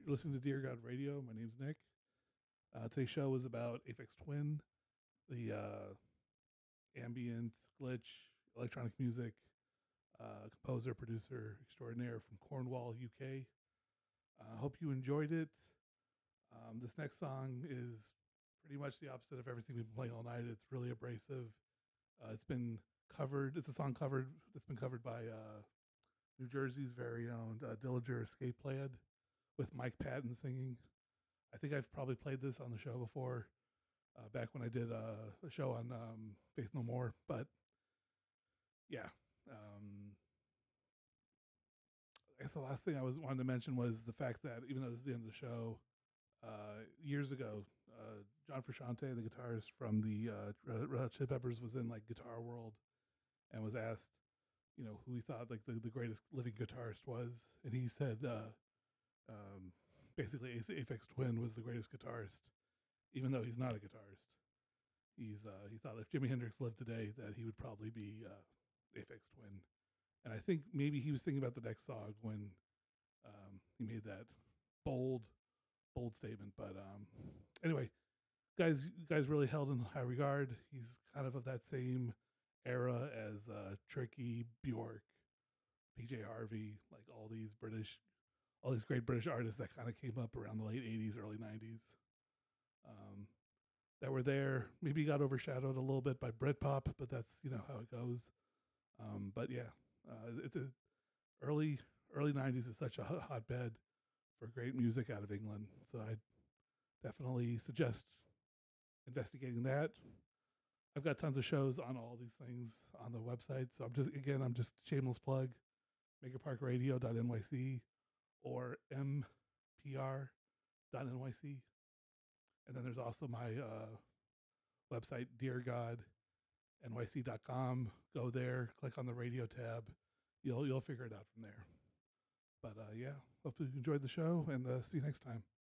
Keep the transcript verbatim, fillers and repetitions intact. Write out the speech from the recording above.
You're listening to Dear God Radio. My name's Nick. Uh, today's show is about Aphex Twin, the uh, ambient, glitch, electronic music uh, composer, producer extraordinaire from Cornwall, U K. I uh, hope you enjoyed it. Um, this next song is pretty much the opposite of everything we've been playing all night. It's really abrasive. Uh, it's been covered. It's a song covered that's been covered by uh, New Jersey's very own uh, Dillinger Escape Plan with Mike Patton singing. I think I've probably played this on the show before, uh, back when I did uh, a show on um, Faith No More. But yeah, um, I guess the last thing I was wanted to mention was the fact that even though this is the end of the show, uh, years ago, uh, John Frusciante, the guitarist from the uh, Red Hot Chili Peppers, was in like Guitar World and was asked, you know, who he thought like the, the greatest living guitarist was, and he said, uh, um, basically, Aphex Twin was the greatest guitarist, even though he's not a guitarist. He's uh, he thought if Jimi Hendrix lived today, that he would probably be uh, Aphex Twin, and I think maybe he was thinking about the next song when um, he made that bold, bold statement. But um, anyway, guys, you guys really held in high regard. He's kind of of that same era as uh, Tricky, Bjork, P J Harvey, like all these British, all these great British artists that kind of came up around the late eighties, early nineties. Um, that were there. Maybe got overshadowed a little bit by Britpop, but that's, you know, how it goes. Um, but yeah, uh, it's a early early nineties is such a hotbed for great music out of England. So I definitely suggest investigating that. I've got tons of shows on all these things on the website. So I'm just, again, I'm just shameless plug, maker park radio dot N Y C or M P R dot N Y C. And then there's also my uh, website, dear god N Y C dot com. Go there, click on the radio tab. You'll you'll figure it out from there. But uh, yeah, hopefully you enjoyed the show, and uh, see you next time.